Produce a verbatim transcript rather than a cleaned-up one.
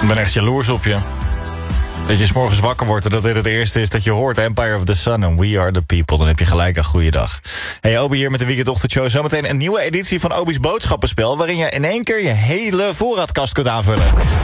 Ik ben echt jaloers op je. Dat je 's morgens wakker wordt en dat dit het eerste is dat je hoort. Empire of the Sun en We Are the People. Dan heb je gelijk een goede dag. Hey, Obi hier met de Weekendochtendshow. Zometeen een nieuwe editie van Obi's Boodschappenspel, waarin je in één keer je hele voorraadkast kunt aanvullen.